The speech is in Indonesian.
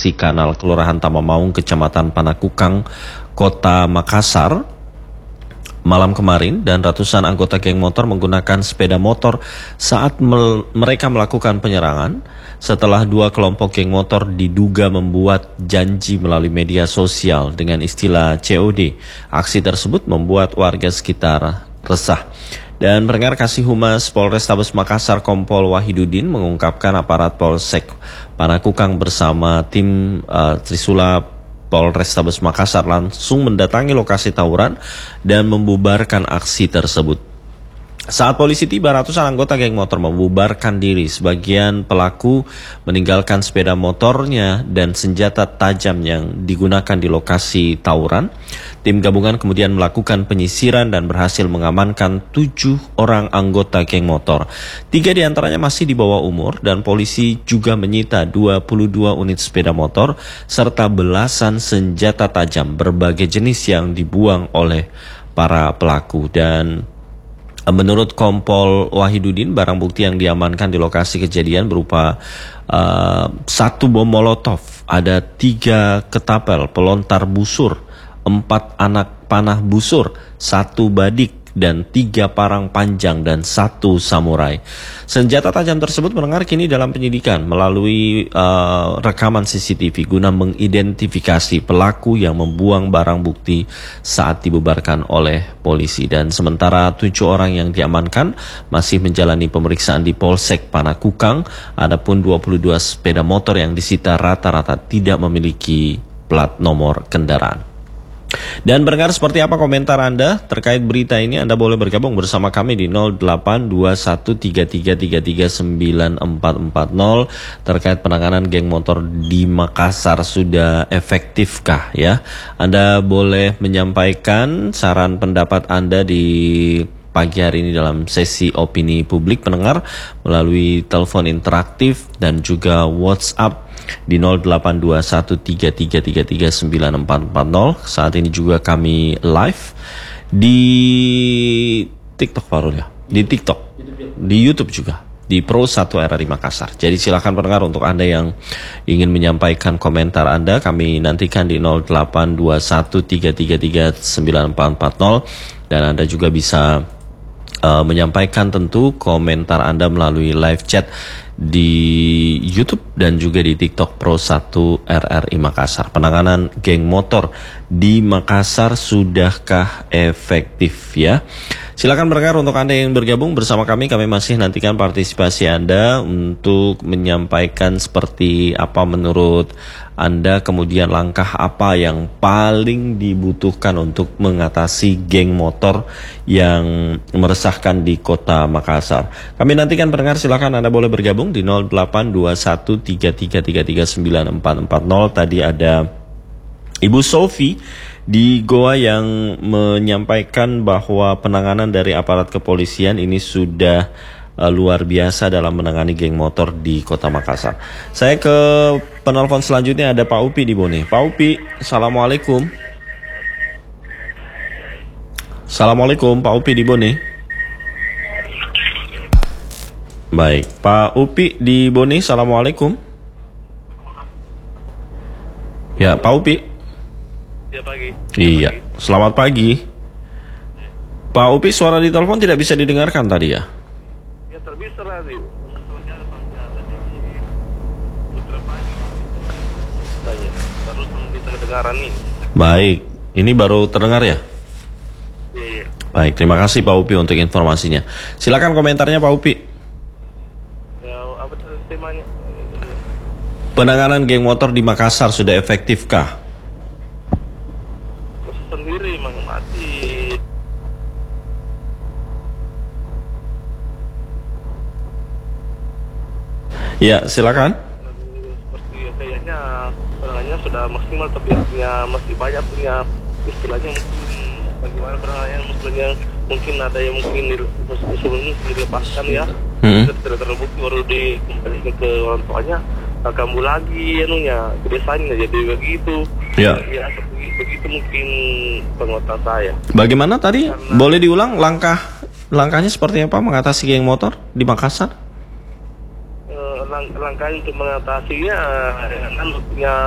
Aksi Kanal Kelurahan Tamamaung, Kecamatan Panakukang, Kota Makassar malam kemarin, dan ratusan anggota geng motor menggunakan sepeda motor saat mereka melakukan penyerangan setelah dua kelompok geng motor diduga membuat janji melalui media sosial dengan istilah COD. Aksi tersebut membuat warga sekitar resah. Dan pendengar, Kasih Humas Polrestabes Makassar Kompol Wahidudin mengungkapkan aparat Polsek Panakukang bersama tim Trisula Polrestabes Makassar langsung mendatangi lokasi tawuran dan membubarkan aksi tersebut. Saat polisi tiba, ratusan anggota geng motor membubarkan diri. Sebagian pelaku meninggalkan sepeda motornya dan senjata tajam yang digunakan di lokasi tawuran. Tim gabungan kemudian melakukan penyisiran dan berhasil mengamankan 7 orang anggota geng motor. 3 diantaranya masih di bawah umur, dan polisi juga menyita 22 unit sepeda motor serta belasan senjata tajam berbagai jenis yang dibuang oleh para pelaku. Dan menurut Kompol Wahidudin, barang bukti yang diamankan di lokasi kejadian berupa 1 bom molotov, ada 3 ketapel pelontar busur, 4 anak panah busur, 1 badik, dan 3 parang panjang dan 1 samurai. Senjata tajam tersebut mendengar kini dalam penyidikan melalui rekaman CCTV guna mengidentifikasi pelaku yang membuang barang bukti saat dibubarkan oleh polisi. Dan sementara 7 orang yang diamankan masih menjalani pemeriksaan di Polsek Panakukang. Adapun 22 sepeda motor yang disita rata-rata tidak memiliki plat nomor kendaraan. Dan pendengar, seperti apa komentar Anda terkait berita ini? Anda boleh bergabung bersama kami di 082133339440 terkait penanganan geng motor di Makassar sudah efektifkah ya? Anda boleh menyampaikan saran pendapat Anda di pagi hari ini dalam sesi opini publik pendengar melalui telepon interaktif dan juga WhatsApp di 082133339440. Saat ini juga kami live di TikTok, Farul ya, di TikTok, di YouTube juga, di Pro 1 RRI Makassar. Jadi silakan pendengar, untuk Anda yang ingin menyampaikan komentar Anda, kami nantikan di 082133339440, dan Anda juga bisa menyampaikan tentu komentar Anda melalui live chat di YouTube dan juga di TikTok Pro 1 RRI Makassar. Penanganan geng motor di Makassar sudahkah efektif ya? Silakan berdengar, untuk Anda yang bergabung bersama kami masih nantikan partisipasi Anda untuk menyampaikan seperti apa menurut Anda, kemudian langkah apa yang paling dibutuhkan untuk mengatasi geng motor yang meresahkan di kota Makassar. Kami nantikan pendengar, silakan Anda boleh bergabung di 082133339440. Tadi ada Ibu Sofi di Goa yang menyampaikan bahwa penanganan dari aparat kepolisian ini sudah luar biasa dalam menangani geng motor di kota Makassar. Saya ke penelpon selanjutnya, ada Pak Upi di Bone. Pak Upi, Assalamualaikum. Assalamualaikum Pak Upi di Bone. Baik, Pak Upi di Bone, Assalamualaikum. Ya, Pak Upi. Ya, pagi. Iya, selamat pagi. Pak Upi, suara di telepon tidak bisa didengarkan tadi ya? Ya, terbisa radio. Terus bisa kedengaran nih. Baik, ini baru terdengar ya? Iya. Baik, terima kasih Pak Upi untuk informasinya. Silakan komentarnya Pak Upi. Ya, apa temanya? Penanganan geng motor di Makassar sudah efektifkah? Sendiri emang mati. Ya, silakan. Seperti kayaknya penanganannya sudah maksimal, tapi ya masih banyak punya istilahnya, mungkin bagaimana penanganannya, mungkin ada yang mungkin sebelumnya dilepaskan ya. Tidak terbukti baru dikembalikan ke orang tuanya, kambuh lagi anunya, kebiasaannya jadi begitu. Ya. Ya, begitu mungkin pengotak saya. Bagaimana tadi? Boleh diulang langkahnya seperti apa mengatasi geng motor di Makassar? Langkah untuk mengatasinya kan punya